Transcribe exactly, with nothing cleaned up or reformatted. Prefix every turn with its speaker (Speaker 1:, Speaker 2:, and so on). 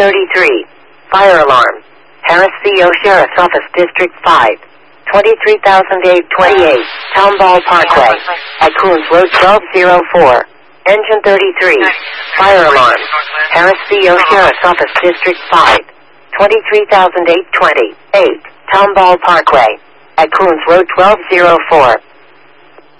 Speaker 1: thirty-three. Fire alarm. Harris C O Sheriff's Office District five. twenty-three thousand eight hundred twenty-eight. Town Ball Parkway. At Coons Road twelve oh four. Engine thirty-three. Fire alarm. Harris C O Sheriff's Office District five. twenty-three thousand eight hundred twenty-eight. Town Ball Parkway. At Coons Road twelve oh four.